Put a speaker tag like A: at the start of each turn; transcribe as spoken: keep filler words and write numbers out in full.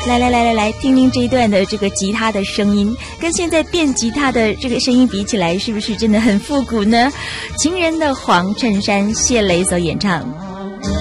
A: 来来来来来，听听这一段的这个吉他的声音，跟现在电吉他的这个声音比起来，是不是真的很复古呢？情人的黄衬衫，谢雷所演唱。